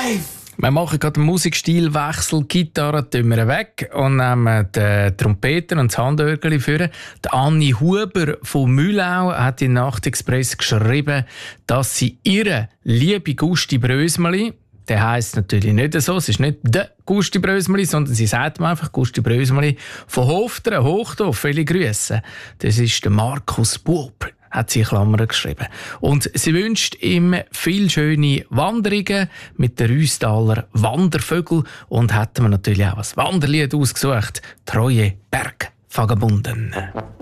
Wir machen gerade einen Musikstilwechsel, Gitarre tun wir weg und nehmen die Trompeten und das Handörgeli vor. Die Anni Huber von Mühlau hat in Nachtexpress geschrieben, dass sie ihre liebe Gusti Brösmeli, der heisst natürlich nicht so, es ist nicht der Gusti Brösmeli, sondern sie sagt mir einfach Gusti Brösmeli von Hofteren, Hochdorf, viele Grüße. Das ist der Markus Buob, hat sie in Klammern geschrieben. Und sie wünscht ihm viel schöne Wanderungen mit den Rüstaler Wandervögel und hat mir natürlich auch ein Wanderlied ausgesucht, «Treue Bergvagabunden».